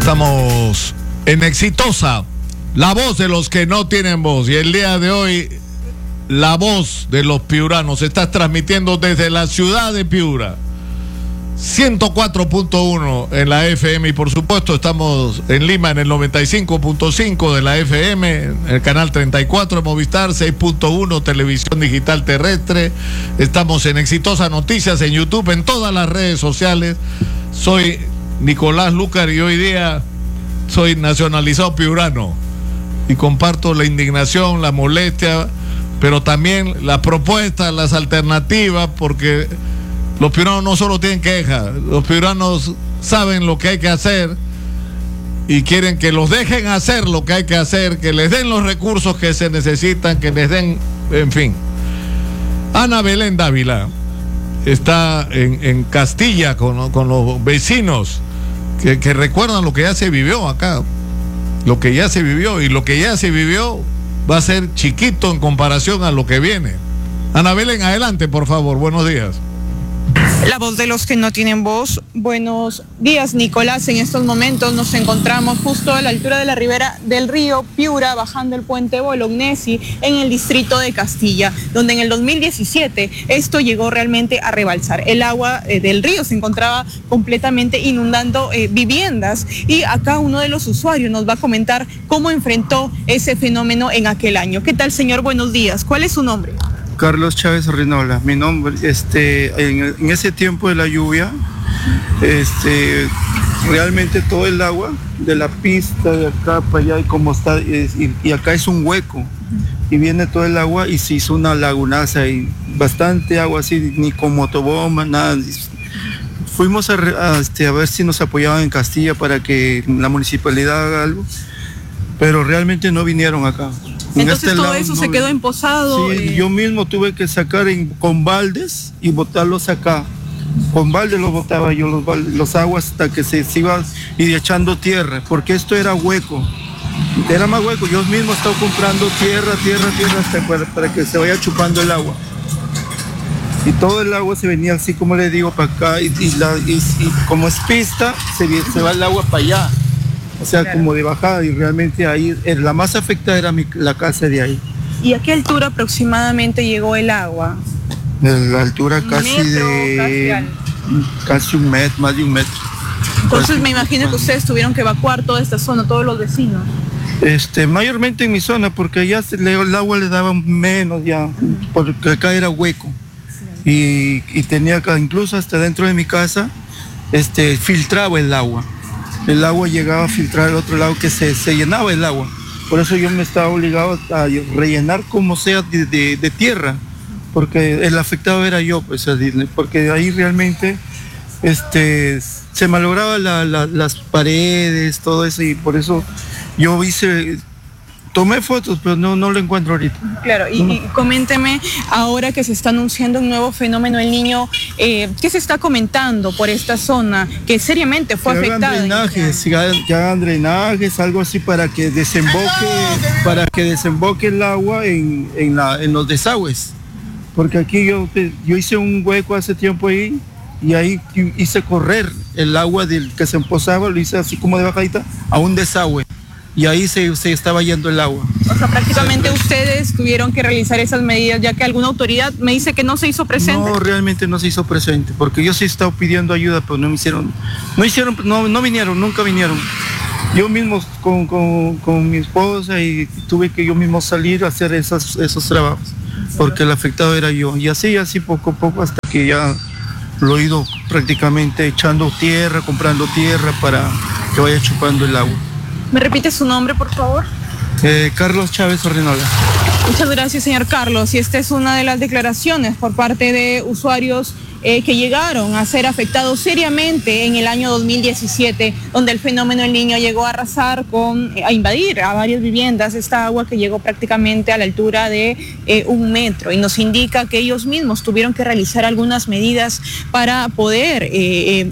Estamos en Exitosa, la voz de los que no tienen voz. Y el día de hoy, la voz de los piuranos se está transmitiendo desde la ciudad de Piura. 104.1 en la FM y por supuesto estamos en Lima en el 95.5 de la FM, en el canal 34 de Movistar, 6.1 televisión digital terrestre. Estamos en Exitosa Noticias en YouTube, en todas las redes sociales. Soy Nicolás Lucar y hoy día soy nacionalizado piurano y comparto la indignación, la molestia, pero también las propuestas, las alternativas, porque los piuranos no solo tienen quejas, los piuranos saben lo que hay que hacer y quieren que los dejen hacer lo que hay que hacer, que les den los recursos que se necesitan, que les den, en fin. Ana Belén Dávila está en Castilla con los vecinos que recuerdan lo que ya se vivió acá, lo que ya se vivió, y lo que ya se vivió va a ser chiquito en comparación a lo que viene. Ana Belén, adelante, por favor, buenos días. La voz de los que no tienen voz. Buenos días, Nicolás. En estos momentos nos encontramos justo a la altura de la ribera del río Piura, bajando el puente Bolognesi en el distrito de Castilla, donde en el 2017 esto llegó realmente a rebalsar. El agua del río se encontraba completamente inundando viviendas, y acá uno de los usuarios nos va a comentar cómo enfrentó ese fenómeno en aquel año. ¿Qué tal, señor? Buenos días. ¿Cuál es su nombre? Carlos Chávez Rinola, mi nombre. En ese tiempo de la lluvia, realmente todo el agua de la pista de acá para allá, y como está, y acá es un hueco, y viene todo el agua y se hizo una lagunaza y bastante agua así, ni con motobomba, nada. Fuimos a ver si nos apoyaban en Castilla para que la municipalidad haga algo, pero realmente no vinieron acá. Entonces todo eso se quedó emposado. Sí, yo mismo tuve que sacar con baldes y botarlos acá. Con baldes los botaba yo, los aguas, hasta que se iba y echando tierra, porque esto era hueco. Era más hueco. Yo mismo estaba comprando tierra hasta para que se vaya chupando el agua. Y todo el agua se venía así, como le digo, para acá, y como es pista, se va el agua para allá. O sea, claro, como de bajada, y realmente ahí la más afectada era la casa de ahí. ¿Y a qué altura aproximadamente llegó el agua? La altura casi un metro, más de un metro. Entonces casi, me imagino que ustedes tuvieron que evacuar toda esta zona, todos los vecinos. Mayormente en mi zona, porque allá el agua le daba menos ya, porque acá era hueco. Y tenía acá, incluso hasta dentro de mi casa, filtraba el agua. El agua llegaba a filtrar al otro lado, que se llenaba el agua. Por eso yo me estaba obligado a rellenar como sea de tierra, porque el afectado era yo, pues, porque ahí realmente se malograba las paredes, todo eso, y por eso yo tomé fotos, pero no lo encuentro ahorita. Claro, y coménteme, ahora que se está anunciando un nuevo fenómeno El Niño, ¿qué se está comentando por esta zona que seriamente fue afectada? Que hagan drenajes, algo así, para que desemboque el agua en los desagües. Porque aquí yo hice un hueco hace tiempo ahí, y ahí hice correr el agua del que se empozaba, lo hice así como de bajadita, a un desagüe. Y ahí se estaba yendo el agua. O sea, prácticamente ustedes tuvieron que realizar esas medidas, ya que alguna autoridad me dice que no se hizo presente. No, realmente no se hizo presente, porque yo sí estaba pidiendo ayuda, pero no vinieron, nunca vinieron. Yo mismo con mi esposa, y tuve que yo mismo salir a hacer esos trabajos, porque el afectado era yo. Y así poco a poco, hasta que ya lo he ido prácticamente echando tierra, comprando tierra para que vaya chupando el agua. ¿Me repite su nombre, por favor? Carlos Chávez Rinola. Muchas gracias, señor Carlos. Y esta es una de las declaraciones por parte de usuarios que llegaron a ser afectados seriamente en el año 2017, donde el fenómeno El Niño llegó a arrasar a invadir a varias viviendas, esta agua que llegó prácticamente a la altura de 1 metro, y nos indica que ellos mismos tuvieron que realizar algunas medidas para poder